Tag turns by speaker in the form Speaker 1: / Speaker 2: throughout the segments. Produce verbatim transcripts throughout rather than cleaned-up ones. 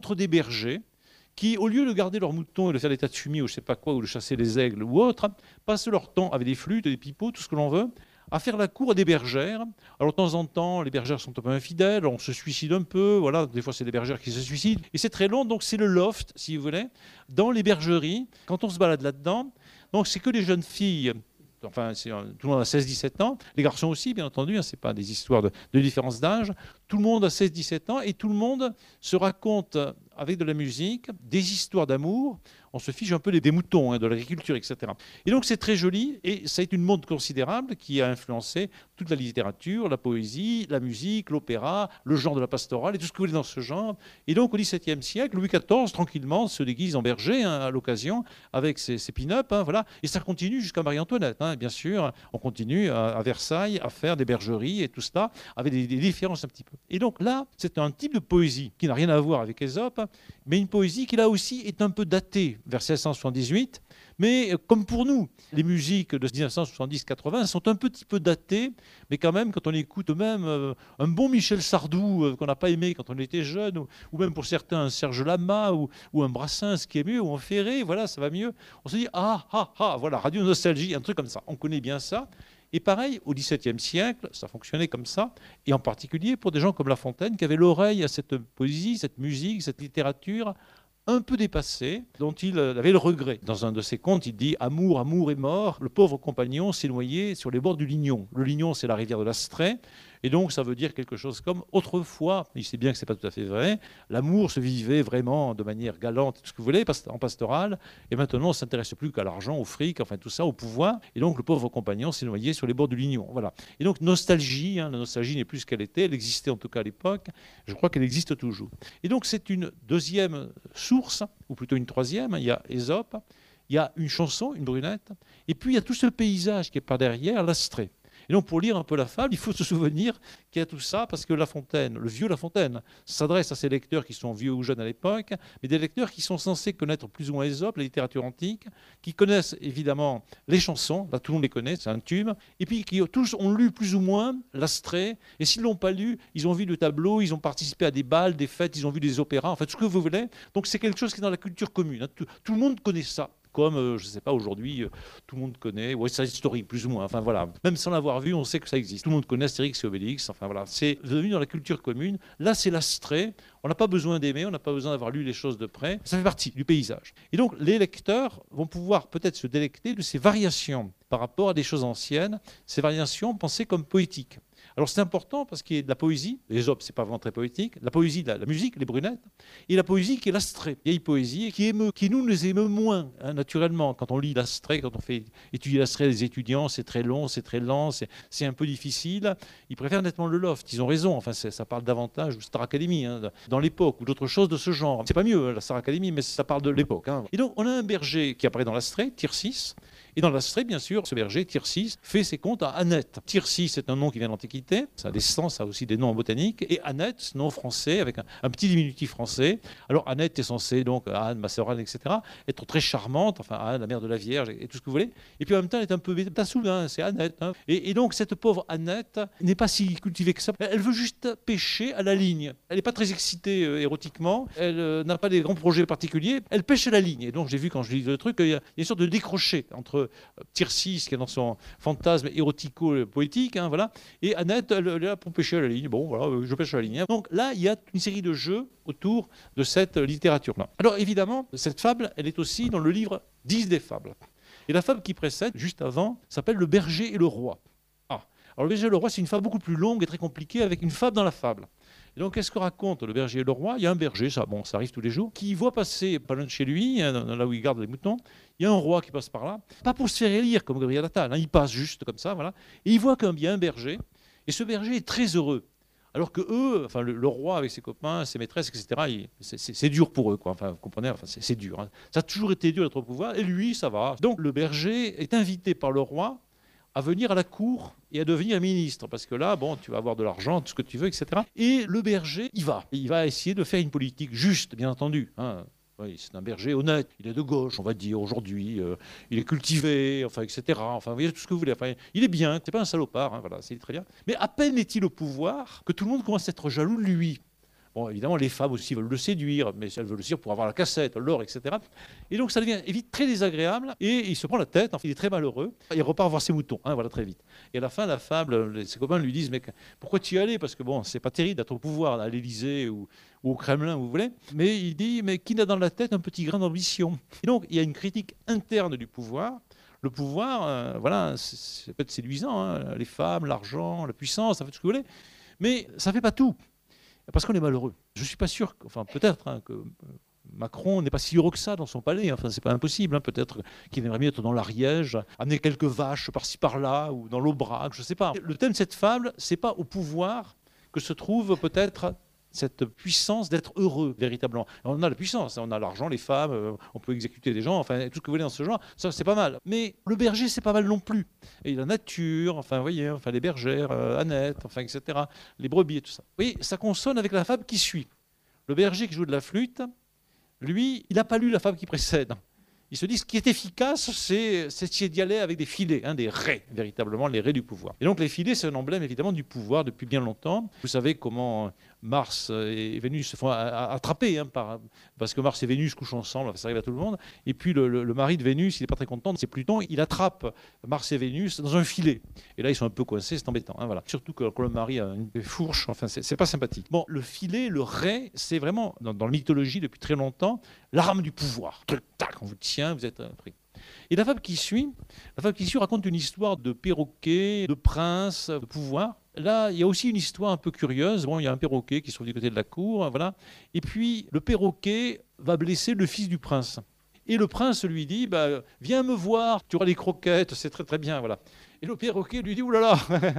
Speaker 1: entre des bergers qui, au lieu de garder leurs moutons et de faire des tas de fumier ou je ne sais pas quoi, ou de chasser les aigles ou autre, passent leur temps avec des flûtes, des pipeaux, tout ce que l'on veut, à faire la cour à des bergères. Alors de temps en temps, les bergères sont un peu infidèles, on se suicide un peu, voilà, des fois c'est des bergères qui se suicident, et c'est très long, donc c'est le loft, si vous voulez, dans les bergeries, quand on se balade là-dedans, donc c'est que les jeunes filles. Enfin, tout le monde a seize dix-sept ans, les garçons aussi, bien entendu, hein, ce n'est pas des histoires de, de différence d'âge. Tout le monde a seize dix-sept ans et tout le monde se raconte avec de la musique des histoires d'amour. On se fiche un peu des, des moutons, hein, de l'agriculture, et cetera. Et donc c'est très joli et ça a été une mode considérable qui a influencé toute la littérature, la poésie, la musique, l'opéra, le genre de la pastorale et tout ce que vous voulez dans ce genre. Et donc au XVIIe siècle, Louis quatorze, tranquillement, se déguise en berger hein, à l'occasion avec ses, ses pin-up. Hein, voilà. Et ça continue jusqu'à Marie-Antoinette, hein, bien sûr. On continue à, à Versailles à faire des bergeries et tout cela avec des, des différences un petit peu. Et donc là, c'est un type de poésie qui n'a rien à voir avec Ésope, mais une poésie qui là aussi est un peu datée vers mille sept cent soixante-dix-huit. Mais comme pour nous, les musiques de mille neuf cent soixante-dix quatre-vingt sont un petit peu datées, mais quand même, quand on écoute même euh, un bon Michel Sardou euh, qu'on n'a pas aimé quand on était jeune, ou, ou même pour certains un Serge Lama, ou, ou un Brassens qui est mieux, ou un Ferré, voilà, ça va mieux. On se dit, ah, ah, ah, voilà, Radio Nostalgie, un truc comme ça. On connaît bien ça. Et pareil, au XVIIe siècle, ça fonctionnait comme ça, et en particulier pour des gens comme La Fontaine, qui avaient l'oreille à cette poésie, cette musique, cette littérature un peu dépassée, dont il avait le regret. Dans un de ses contes, il dit « Amour, amour est mort, le pauvre compagnon s'est noyé sur les bords du Lignon ». Le Lignon, c'est la rivière de l'Astrée, et donc ça veut dire quelque chose comme « Autrefois », il sait bien que ce n'est pas tout à fait vrai, l'amour se vivait vraiment de manière galante, tout ce que vous voulez, en pastoral, et maintenant on ne s'intéresse plus qu'à l'argent, au fric, enfin tout ça, au pouvoir, et donc le pauvre compagnon s'est noyé sur les bords du Lignon. Voilà. Et donc nostalgie, hein, la nostalgie n'est plus ce qu'elle était, elle existait en tout cas à l'époque, je crois qu'elle existe toujours. Et donc c'est une deuxième source, ou plutôt une troisième, hein, il y a Ésope, il y a une chanson, une brunette, et puis il y a tout ce paysage qui est par derrière, l'Astrée. Et donc, pour lire un peu la fable, il faut se souvenir qu'il y a tout ça, parce que La Fontaine, le vieux La Fontaine, s'adresse à ces lecteurs qui sont vieux ou jeunes à l'époque, mais des lecteurs qui sont censés connaître plus ou moins Ésope, la littérature antique, qui connaissent évidemment les chansons, là tout le monde les connaît, c'est un tube, et puis qui tous ont lu plus ou moins l'Astrée, et s'ils ne l'ont pas lu, ils ont vu le tableau, ils ont participé à des bals, des fêtes, ils ont vu des opéras, en fait, ce que vous voulez. Donc c'est quelque chose qui est dans la culture commune. Hein. Tout, tout le monde connaît ça. Comme, euh, je ne sais pas, aujourd'hui, euh, tout le monde connaît, ouais, c'est historique, plus ou moins, enfin voilà. Même sans l'avoir vu, on sait que ça existe. Tout le monde connaît Astérix et Obélix, enfin voilà. C'est devenu dans la culture commune. Là, c'est l'Astrée. On n'a pas besoin d'aimer, on n'a pas besoin d'avoir lu les choses de près. Ça fait partie du paysage. Et donc, les lecteurs vont pouvoir peut-être se délecter de ces variations par rapport à des choses anciennes, ces variations pensées comme poétiques. Alors c'est important parce qu'il y a de la poésie, Ésope c'est pas vraiment très poétique, la poésie, la, la musique, les brunettes, et la poésie qui est l'Astrée, vieille poésie, qui, émeut, qui nous nous émeut moins hein, naturellement. Quand on lit l'Astrée, quand on fait étudier l'Astrée des étudiants, c'est très long, c'est très lent, c'est un peu difficile. Ils préfèrent nettement le loft, ils ont raison, enfin ça parle davantage de Star Academy, hein, dans l'époque, ou d'autres choses de ce genre. C'est pas mieux la Star Academy, mais ça parle de l'époque. Hein. Et donc on a un berger qui apparaît dans l'Astrée, Tircis. Et dans l'Astrée, bien sûr, ce berger, Tircis, fait ses comptes à Annette. Tircis, c'est un nom qui vient d'Antiquité, ça a des sens, ça a aussi des noms botaniques. Et Annette, ce nom français, avec un, un petit diminutif français. Alors Annette est censée, donc, Anne, ma sœur Anne, et cetera, être très charmante, enfin Anne, la mère de la Vierge, et tout ce que vous voulez. Et puis en même temps, elle est un peu tassou, hein, c'est Annette. Hein. Et, et donc, cette pauvre Annette n'est pas si cultivée que ça. Elle veut juste pêcher à la ligne. Elle n'est pas très excitée euh, érotiquement, elle euh, n'a pas des grands projets particuliers, elle pêche à la ligne. Et donc, j'ai vu quand je lis le truc, il y a une sorte de décroché entre Tircis, qui est dans son fantasme érotico-poétique, hein, voilà, et Annette, elle, elle est là pour pêcher à la ligne. Bon, voilà, je pêche à la ligne. Donc là, il y a une série de jeux autour de cette littérature-là. Alors évidemment, cette fable, elle est aussi dans le livre dix des fables. Et la fable qui précède, juste avant, s'appelle Le berger et le roi. Ah, alors le berger et le roi, c'est une fable beaucoup plus longue et très compliquée, avec une fable dans la fable. Et donc, qu'est-ce que raconte le berger et le roi? Il y a un berger, ça, bon, ça arrive tous les jours, qui voit passer, pas loin de chez lui, hein, là où il garde les moutons, il y a un roi qui passe par là, pas pour se faire élire comme Gabriel Attal, hein, il passe juste comme ça, voilà, et il voit qu'il y a un berger, et ce berger est très heureux. Alors que eux, enfin le, le roi avec ses copains, ses maîtresses, et cetera, c'est dur pour eux, quoi. Enfin, vous comprenez, enfin, c'est dur. Hein. Ça a toujours été dur d'être au pouvoir, et lui, ça va. Donc le berger est invité par le roi à venir à la cour et à devenir ministre, parce que là, bon, tu vas avoir de l'argent, tout ce que tu veux, et cetera. Et le berger, il va. Il va essayer de faire une politique juste, bien entendu. Hein. Oui, c'est un berger honnête, il est de gauche, on va dire, aujourd'hui, euh, il est cultivé, enfin, et cetera. Enfin, vous voyez, tout ce que vous voulez. Enfin, il est bien, c'est pas un salopard, hein, voilà, c'est très bien. Mais à peine est-il au pouvoir que tout le monde commence à être jaloux de lui. Bon, évidemment, les femmes aussi veulent le séduire, mais elles veulent le séduire pour avoir la cassette, l'or, et cetera. Et donc, ça devient vite très désagréable, et il se prend la tête, enfin, il est très malheureux, il repart voir ses moutons, hein, voilà, très vite. Et à la fin, la fable, ses copains lui disent, mais pourquoi tu y allais? Parce que bon, c'est pas terrible d'être au pouvoir, à l'Élysée ou, ou au Kremlin, vous voulez. Mais il dit, mais qui n'a dans la tête un petit grain d'ambition? Et donc, il y a une critique interne du pouvoir. Le pouvoir, euh, voilà, ça peut être séduisant, hein, les femmes, l'argent, la puissance, ça fait tout ce que vous voulez, mais ça ne fait pas tout, parce qu'on est malheureux. Je ne suis pas sûr, enfin peut-être hein, que Macron n'est pas si heureux que ça dans son palais, enfin c'est pas impossible, hein, peut-être qu'il aimerait mieux être dans l'Ariège, amener quelques vaches par-ci par-là, ou dans l'Aubrac, je ne sais pas. Le thème de cette fable, c'est pas au pouvoir que se trouve peut-être cette puissance d'être heureux, véritablement. On a la puissance, on a l'argent, les femmes, euh, on peut exécuter des gens, enfin, tout ce que vous voulez dans ce genre, ça, c'est pas mal. Mais le berger, c'est pas mal non plus. Et la nature, enfin, vous voyez, enfin, les bergères, euh, Annette, enfin, et cetera, les brebis et tout ça. Vous voyez, ça consonne avec la fable qui suit. Le berger qui joue de la flûte, lui, il n'a pas lu la fable qui précède. Il se dit ce qui est efficace, c'est d'y aller avec des filets, hein, des raies, véritablement les raies du pouvoir. Et donc les filets, c'est un emblème évidemment du pouvoir depuis bien longtemps. Vous savez comment Mars et Vénus se font attraper, hein, par, parce que Mars et Vénus couchent ensemble, ça arrive à tout le monde. Et puis le, le, le mari de Vénus, il n'est pas très content, c'est Pluton, il attrape Mars et Vénus dans un filet. Et là, ils sont un peu coincés, c'est embêtant. Hein, voilà. Surtout que quand le mari a une fourche, enfin, c'est pas sympathique. Bon, le filet, le ray, c'est vraiment, dans, dans la mythologie depuis très longtemps, l'arme du pouvoir. Tac, on vous tient, vous êtes pris. Et la fable qui suit, la fable qui suit raconte une histoire de perroquet, de prince, de pouvoir. Là, il y a aussi une histoire un peu curieuse. Bon, il y a un perroquet qui se trouve du côté de la cour, voilà. Et puis, le perroquet va blesser le fils du prince. Et le prince lui dit, bah, viens me voir, tu auras les croquettes, c'est très très bien, voilà. Et le perroquet lui dit, oulala,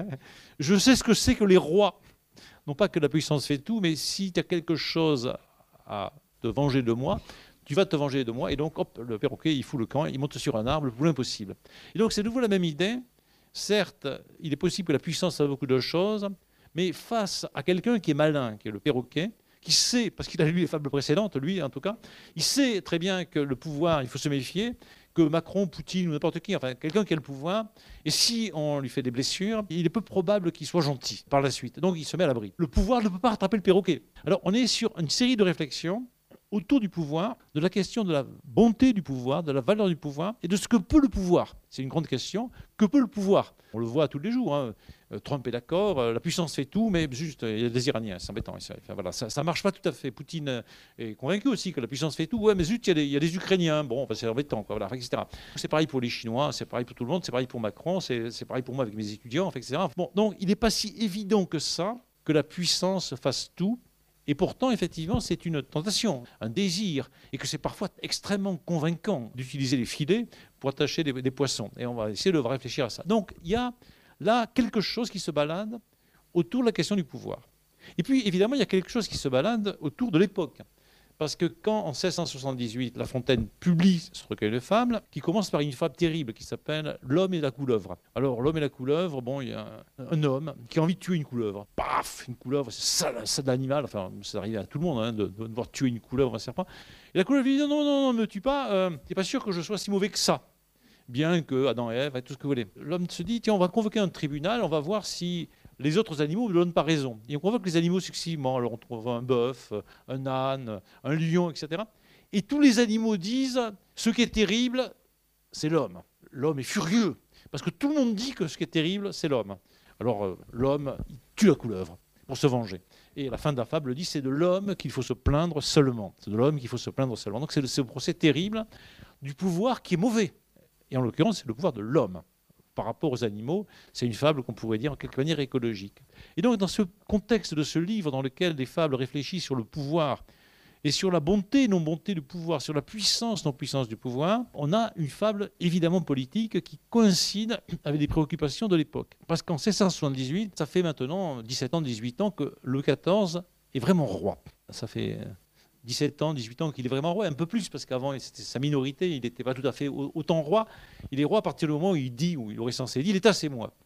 Speaker 1: je sais ce que c'est que les rois. Non pas que la puissance fait tout, mais si tu as quelque chose à te venger de moi, tu vas te venger de moi. Et donc, hop, le perroquet, il fout le camp, il monte sur un arbre le plus impossible. Et donc, c'est de nouveau la même idée. Certes, il est possible que la puissance fasse beaucoup de choses, mais face à quelqu'un qui est malin, qui est le perroquet, qui sait, parce qu'il a lu les fables précédentes, lui en tout cas, il sait très bien que le pouvoir, il faut se méfier, que Macron, Poutine ou n'importe qui, enfin quelqu'un qui a le pouvoir, et si on lui fait des blessures, il est peu probable qu'il soit gentil par la suite. Donc il se met à l'abri. Le pouvoir ne peut pas rattraper le perroquet. Alors on est sur une série de réflexions autour du pouvoir, de la question de la bonté du pouvoir, de la valeur du pouvoir, et de ce que peut le pouvoir. C'est une grande question. Que peut le pouvoir? On le voit tous les jours. Hein. Trump est d'accord, la puissance fait tout, mais juste, il y a des Iraniens, c'est embêtant. Enfin, voilà, ça ne marche pas tout à fait. Poutine est convaincu aussi que la puissance fait tout. Ouais, mais zut, il y a des, il y a des Ukrainiens. Bon, enfin, c'est embêtant, quoi, voilà, et cetera. C'est pareil pour les Chinois, c'est pareil pour tout le monde, c'est pareil pour Macron, c'est pareil pour moi avec mes étudiants, et cetera. Bon, donc, il n'est pas si évident que ça, que la puissance fasse tout. Et pourtant, effectivement, c'est une tentation, un désir, et que c'est parfois extrêmement convaincant d'utiliser les filets pour attacher des, des poissons. Et on va essayer de réfléchir à ça. Donc, il y a là quelque chose qui se balade autour de la question du pouvoir. Et puis, évidemment, il y a quelque chose qui se balade autour de l'époque. Parce que quand, en mille sept cent soixante-dix-huit, La Fontaine publie ce recueil de fables, qui commence par une fable terrible qui s'appelle « L'homme et la couleuvre ». Alors, l'homme et la couleuvre, bon, il y a un, un homme qui a envie de tuer une couleuvre. Paf, une couleuvre, c'est ça, ça de l'animal. Enfin, ça arrive à tout le monde hein, de, de devoir tuer une couleuvre, un serpent. Et la couleuvre lui dit « Non, non, non, ne me tue pas, euh, t'es pas sûr que je sois si mauvais que ça. » Bien que Adam et Ève, et tout ce que vous voulez. L'homme se dit « Tiens, on va convoquer un tribunal, on va voir si... » les autres animaux ne donnent pas raison. Et on convoque les animaux successivement. Alors on trouve un bœuf, un âne, un lion, et cetera. Et tous les animaux disent, ce qui est terrible, c'est l'homme. L'homme est furieux, parce que tout le monde dit que ce qui est terrible, c'est l'homme. Alors euh, l'homme, il tue la couleuvre pour se venger. Et à la fin de la fable dit, c'est de l'homme qu'il faut se plaindre seulement. C'est de l'homme qu'il faut se plaindre seulement. Donc c'est ce procès terrible du pouvoir qui est mauvais. Et en l'occurrence, c'est le pouvoir de l'homme. Par rapport aux animaux, c'est une fable qu'on pourrait dire en quelque manière écologique. Et donc, dans ce contexte de ce livre dans lequel les fables réfléchissent sur le pouvoir et sur la bonté, non-bonté du pouvoir, sur la puissance, non-puissance du pouvoir, on a une fable évidemment politique qui coïncide avec des préoccupations de l'époque. Parce qu'en mille sept cent soixante-dix-huit, ça fait maintenant dix-sept ans, dix-huit ans que Louis quatorze est vraiment roi. Ça fait dix-sept ans, dix-huit ans qu'il est vraiment roi, un peu plus, parce qu'avant, c'était sa minorité, il n'était pas tout à fait autant roi. Il est roi à partir du moment où il dit, où il aurait censé dire, l'État c'est moi.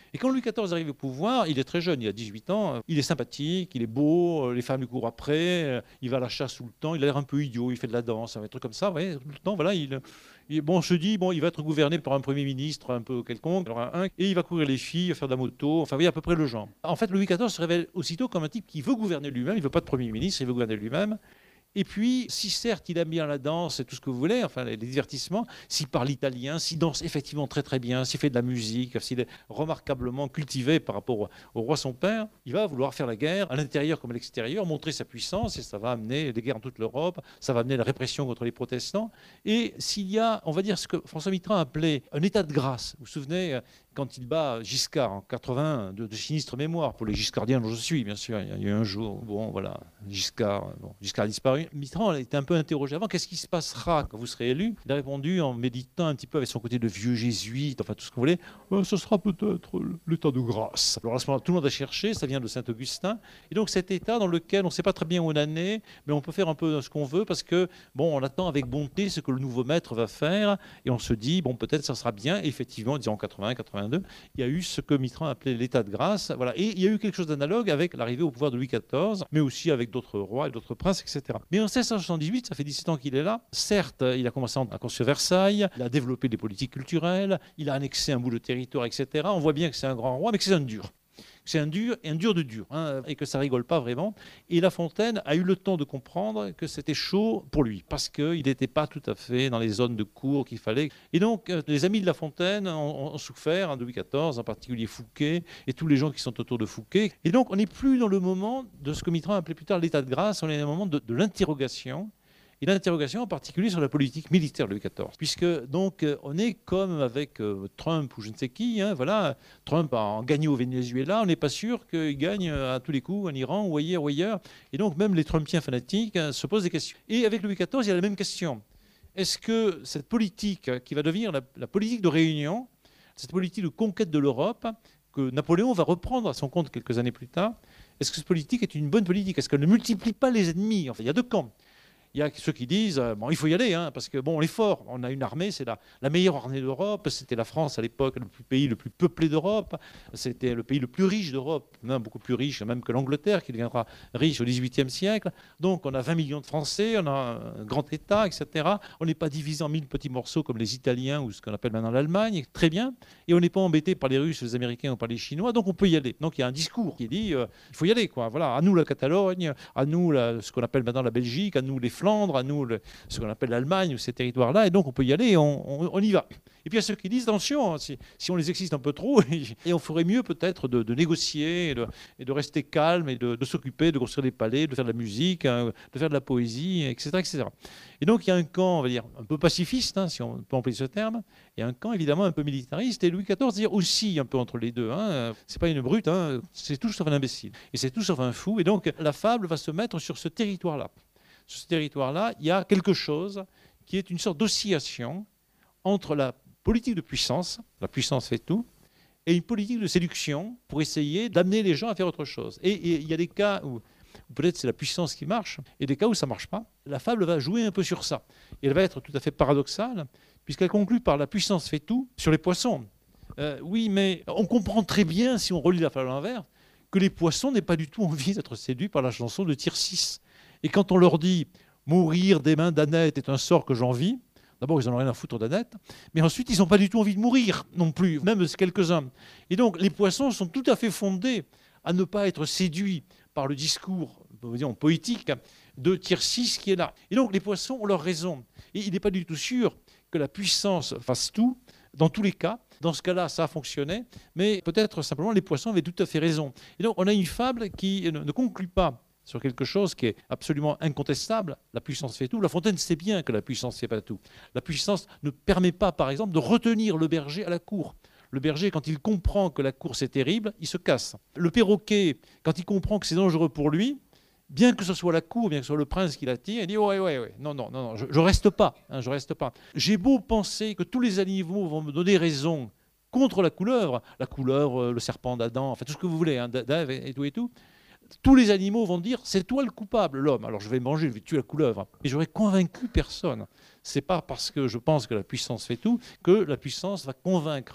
Speaker 1: Et quand Louis quatorze arrive au pouvoir, il est très jeune, il a dix-huit ans, il est sympathique, il est beau, les femmes lui courent après, il va à la chasse tout le temps, il a l'air un peu idiot, il fait de la danse, un truc comme ça, vous voyez, tout le temps, voilà, il, il, bon, on se dit, bon, il va être gouverné par un Premier ministre un peu quelconque, alors un, et il va courir les filles, faire de la moto, enfin, vous voyez, à peu près le genre. En fait, Louis quatorze se révèle aussitôt comme un type qui veut gouverner lui-même, il ne veut pas de Premier ministre, il veut gouverner lui-même. Et puis, si certes, il aime bien la danse et tout ce que vous voulez, enfin les divertissements, s'il parle italien, s'il danse effectivement très très bien, s'il fait de la musique, s'il est remarquablement cultivé par rapport au, au roi son père, il va vouloir faire la guerre, à l'intérieur comme à l'extérieur, montrer sa puissance, et ça va amener des guerres en toute l'Europe, ça va amener la répression contre les protestants. Et s'il y a, on va dire, ce que François Mitterrand appelait un état de grâce, vous vous souvenez, quand il bat Giscard en quatre-vingt, de, de sinistre mémoire, pour les giscardiens dont je suis, bien sûr, il y a eu un jour, bon, voilà, Giscard, bon, Giscard a disparu. Mitterrand a été un peu interrogé avant, qu'est-ce qui se passera quand vous serez élu? Il a répondu en méditant un petit peu avec son côté de vieux jésuite, enfin tout ce que vous voulez, euh, ce sera peut-être l'état de grâce. Alors à ce moment-là, tout le monde a cherché, ça vient de Saint-Augustin, et donc cet état dans lequel on ne sait pas très bien où on en est, mais on peut faire un peu ce qu'on veut, parce que, bon, on attend avec bonté ce que le nouveau maître va faire, et on se dit, bon, peut-être ça sera bien, et effectivement, disons en quatre-vingt, quatre-vingt-deux, il y a eu ce que Mitterrand appelait l'état de grâce, voilà, et il y a eu quelque chose d'analogue avec l'arrivée au pouvoir de Louis quatorze, mais aussi avec d'autres rois et d'autres princes, et cetera. Mais en mille sept cent soixante-dix-huit, ça fait dix-sept ans qu'il est là. Certes, il a commencé à construire Versailles, il a développé des politiques culturelles, il a annexé un bout de territoire, et cetera. On voit bien que c'est un grand roi, mais que c'est un dur. C'est un dur et un dur de dur, hein, et que ça rigole pas vraiment. Et La Fontaine a eu le temps de comprendre que c'était chaud pour lui, parce qu'il n'était pas tout à fait dans les zones de cour qu'il fallait. Et donc, les amis de La Fontaine ont, ont souffert, hein, de Louis quatorze, en particulier Fouquet, et tous les gens qui sont autour de Fouquet. Et donc, on n'est plus dans le moment de ce que Mitterrand appelait plus tard l'état de grâce, on est dans le moment de, de l'interrogation. Et l'interrogation en particulier sur la politique militaire de Louis quatorze. Puisque donc on est comme avec euh, Trump ou je ne sais qui, hein, voilà, Trump a gagné au Venezuela, on n'est pas sûr qu'il gagne à tous les coups en Iran ou ailleurs ou ailleurs. Et donc même les Trumpiens fanatiques hein, se posent des questions. Et avec Louis quatorze, il y a la même question. Est-ce que cette politique qui va devenir la, la politique de réunion, cette politique de conquête de l'Europe, que Napoléon va reprendre à son compte quelques années plus tard, est-ce que cette politique est une bonne politique? Est-ce qu'elle ne multiplie pas les ennemis? Enfin, il y a deux camps. Il y a ceux qui disent euh, bon, il faut y aller, hein, parce que bon, on est fort, on a une armée, c'est la, la meilleure armée d'Europe, c'était la France à l'époque, le plus, pays le plus peuplé d'Europe, c'était le pays le plus riche d'Europe, même beaucoup plus riche même que l'Angleterre, qui deviendra riche au dix-huitième siècle. Donc on a vingt millions de Français, on a un grand État, et cetera. On n'est pas divisé en mille petits morceaux comme les Italiens ou ce qu'on appelle maintenant l'Allemagne, très bien, et on n'est pas embêté par les Russes, les Américains ou par les Chinois, donc on peut y aller. Donc il y a un discours qui dit euh, il faut y aller, quoi. Voilà, à nous la Catalogne, à nous la, ce qu'on appelle maintenant la Belgique, à nous les Flandre, à nous le, ce qu'on appelle l'Allemagne ou ces territoires-là, et donc on peut y aller, et on, on, on y va. Et puis il y a ceux qui disent attention, hein, si, si on les excite un peu trop, et on ferait mieux peut-être de, de négocier et de, et de rester calme et de, de s'occuper, de construire des palais, de faire de la musique, hein, de faire de la poésie, et cetera, et cetera. Et donc il y a un camp, on va dire, un peu pacifiste, hein, si on peut employer ce terme, et un camp évidemment un peu militariste, et Louis quatorze dire aussi un peu entre les deux. Hein, c'est pas une brute, hein, c'est tout sauf un imbécile, et c'est tout sauf un fou, et donc la fable va se mettre sur ce territoire-là. Sur ce territoire-là, il y a quelque chose qui est une sorte d'oscillation entre la politique de puissance, la puissance fait tout, et une politique de séduction pour essayer d'amener les gens à faire autre chose. Et, et il y a des cas où, où peut-être c'est la puissance qui marche, et des cas où ça ne marche pas. La fable va jouer un peu sur ça. Et elle va être tout à fait paradoxale, puisqu'elle conclut par la puissance fait tout sur les poissons. Euh, oui, mais on comprend très bien, si on relit la fable à l'envers, que les poissons n'aient pas du tout envie d'être séduits par la chanson de Tircis. Et quand on leur dit « mourir des mains d'Annette est un sort que j'envie », d'abord, ils n'en ont rien à foutre d'Annette, mais ensuite, ils n'ont pas du tout envie de mourir non plus, même quelques-uns. Et donc, les poissons sont tout à fait fondés à ne pas être séduits par le discours, disons, poétique de Tircis qui est là. Et donc, les poissons ont leur raison. Et il n'est pas du tout sûr que la puissance fasse tout, dans tous les cas. Dans ce cas-là, ça a fonctionné, mais peut-être simplement les poissons avaient tout à fait raison. Et donc, on a une fable qui ne conclut pas sur quelque chose qui est absolument incontestable. La puissance fait tout. La Fontaine sait bien que la puissance ne fait pas tout. La puissance ne permet pas, par exemple, de retenir le berger à la cour. Le berger, quand il comprend que la course est terrible, il se casse. Le perroquet, quand il comprend que c'est dangereux pour lui, bien que ce soit la cour, bien que ce soit le prince qui l'attire, il dit ouais, ouais, ouais, non, non, non, non je, je reste pas, hein, je reste pas. J'ai beau penser que tous les animaux vont me donner raison contre la couleuvre, la couleuvre, le serpent d'Adam, enfin tout ce que vous voulez, hein, d'Ève et tout et tout. Tous les animaux vont dire c'est toi le coupable, l'homme. Alors je vais manger, je vais tuer la couleuvre. Et j'aurais convaincu personne. C'est pas parce que je pense que la puissance fait tout que la puissance va convaincre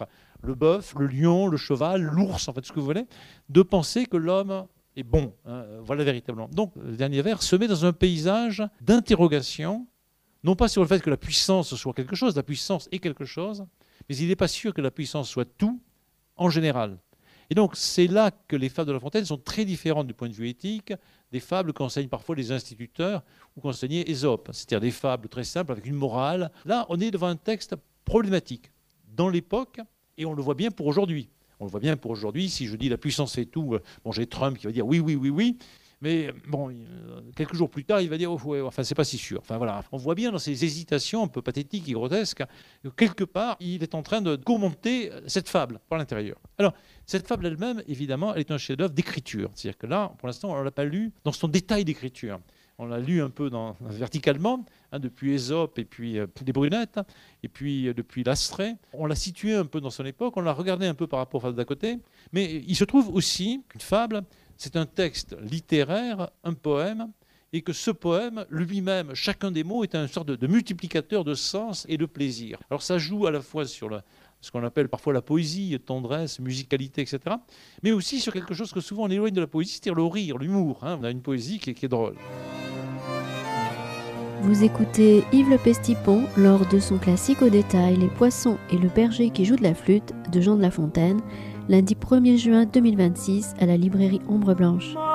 Speaker 1: le bœuf, le lion, le cheval, l'ours, en fait, ce que vous voulez, de penser que l'homme est bon. Hein, voilà véritablement. Donc, le dernier vers se met dans un paysage d'interrogation, non pas sur le fait que la puissance soit quelque chose, la puissance est quelque chose, mais il n'est pas sûr que la puissance soit tout en général. Et donc, c'est là que les fables de La Fontaine sont très différentes du point de vue éthique des fables qu'enseignent parfois les instituteurs ou qu'enseignait Ésope, c'est-à-dire des fables très simples avec une morale. Là, on est devant un texte problématique dans l'époque, et on le voit bien pour aujourd'hui. On le voit bien pour aujourd'hui, si je dis la puissance fait tout, bon, j'ai Trump qui va dire oui, oui, oui, oui, mais bon, quelques jours plus tard, il va dire oh, ouais, enfin, c'est pas si sûr. Enfin voilà, on voit bien dans ces hésitations un peu pathétiques et grotesques que quelque part, il est en train de commenter cette fable par l'intérieur. Alors, cette fable elle-même, évidemment, elle est un chef-d'œuvre d'écriture. C'est-à-dire que là, pour l'instant, on ne l'a pas lu dans son détail d'écriture. On l'a lu un peu dans, verticalement, hein, depuis Ésope et puis euh, les Brunettes, et puis euh, depuis l'Astrée. On l'a situé un peu dans son époque, on l'a regardé un peu par rapport aux fables d'à côté. Mais il se trouve aussi qu'une fable, c'est un texte littéraire, un poème, et que ce poème, lui-même, chacun des mots est une sorte de, de multiplicateur de sens et de plaisir. Alors ça joue à la fois sur le, ce qu'on appelle parfois la poésie, tendresse, musicalité, et cetera, mais aussi sur quelque chose que souvent on éloigne de la poésie, c'est-à-dire le rire, l'humour. Hein. On a une poésie qui est, qui est drôle.
Speaker 2: Vous écoutez Yves Le Pestipon lors de son classique au détail Les poissons et le berger qui joue de la flûte de Jean de La Fontaine, lundi premier juin deux mille vingt-six à la librairie Ombre Blanche.